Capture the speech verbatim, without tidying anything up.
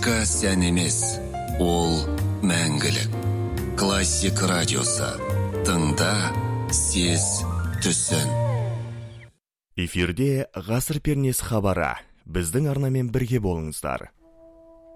музыка сән емес, ол мәңгілік. Классик радиосы. Тыңда, сез, түсін. Эфирде ғасыр пернесі хабары. Біздің арнамен бірге болыңыздар.